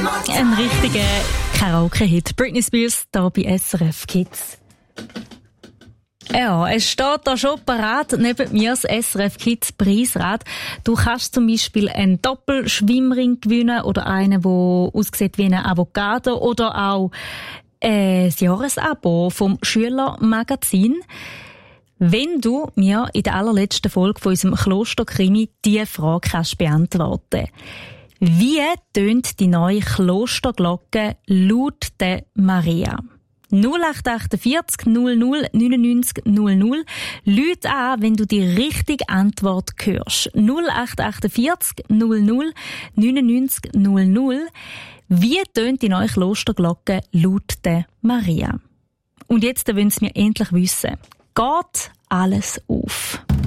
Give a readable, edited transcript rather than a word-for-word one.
Ein richtiger Karaoke-Hit. Britney Spears hier bei SRF Kids. Ja, es steht da schon parat neben mir das SRF Kids Preisrad. Du kannst zum Beispiel einen Doppelschwimmring gewinnen oder einen, der aussieht wie ein Avocado oder auch das Jahresabo vom Schülermagazin. Wenn du mir in der allerletzten Folge von unserem Klosterkrimi diese Frage kannst beantworten. Wie tönt die neue Klosterglocke laut der Maria? 0848 00 99 00. Lüt an, wenn du die richtige Antwort hörst. 0848 00 99 00. Wie tönt die neue Klosterglocke laut der Maria? Und jetzt wollen sie mir endlich wissen. Geht alles auf?